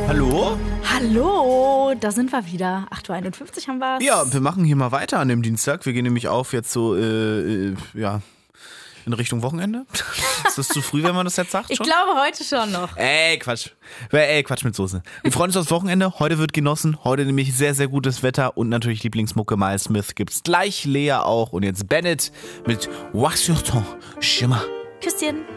Hallo? Hallo, da sind wir wieder. 8.51 Uhr haben wir. Ja, wir machen hier mal weiter an dem Dienstag. Wir gehen nämlich auf jetzt so, in Richtung Wochenende. Ist das zu früh, wenn man das jetzt sagt? Ich schon? glaube heute schon noch. Quatsch mit Soße. Wir freuen uns aufs Wochenende. Heute wird genossen. Heute nämlich sehr, sehr gutes Wetter und natürlich Lieblingsmucke. Miles Smith gibt's gleich, Lea auch und jetzt Bennett mit Wax sur ton Schimmer. Küsschen.